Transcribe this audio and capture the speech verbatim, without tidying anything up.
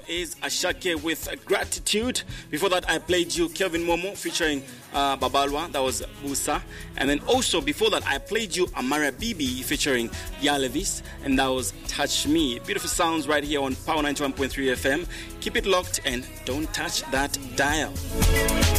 is Ashake with Gratitude. Before that, I played you Kelvin Momo featuring uh, Babalwa. That was Busa. And then also before that, I played you Amara Bibi featuring Yalevis. And that was Touch Me. Beautiful sounds right here on Power ninety-one point three F M. Keep it locked and don't touch that dial.